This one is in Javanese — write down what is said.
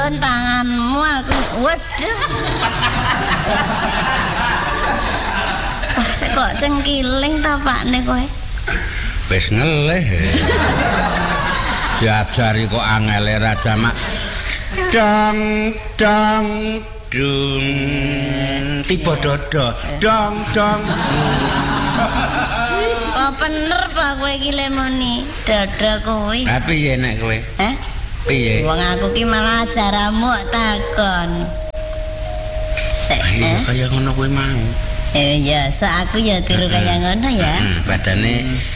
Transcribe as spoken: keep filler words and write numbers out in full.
Delon tanganmu aku. Waduh. Wah, kok cengkiling ta pakne kowe? Wis ngelih. Diajari kok angele Raja Mak. Dong dong dung tiba dodo dong dong. Kok bener Pak kowe iki lemoni dodo kowe. Lah piye nek kowe? Hah? Piye? Wong aku ki malah ajaramu takon. Iya kaya ngono kowe mau. Eh ya, so aku ya tiru kaya ngono ya. Badane